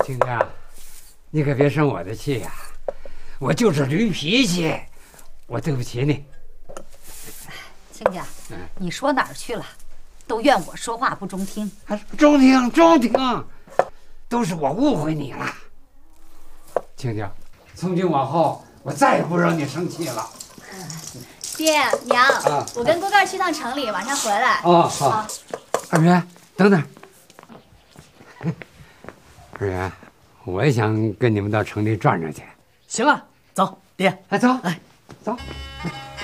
亲家，你可别生我的气呀，我就是驴脾气，我对不起你。 亲家，你说哪儿去了？都怨我说话不中听。 中听中听，都是我误会你了。亲家，从今往后我再也不惹你生气了。 爹娘，我跟锅盖去趟城里，晚上回来。 哦，好。二元，等等。二元，我也想跟你们到城里转转去。 行啊，走，爹， 走， 哎， 走。